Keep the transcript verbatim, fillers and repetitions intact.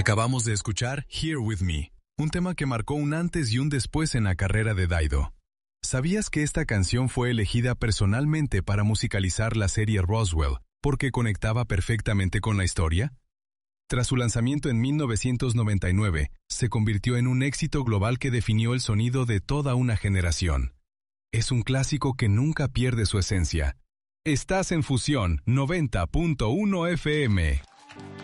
Acabamos de escuchar Here With Me, un tema que marcó un antes y un después en la carrera de Dido. ¿Sabías que esta canción fue elegida personalmente para musicalizar la serie Roswell porque conectaba perfectamente con la historia? Tras su lanzamiento en mil novecientos noventa y nueve, se convirtió en un éxito global que definió el sonido de toda una generación. Es un clásico que nunca pierde su esencia. Estás en Fusión noventa punto uno F M.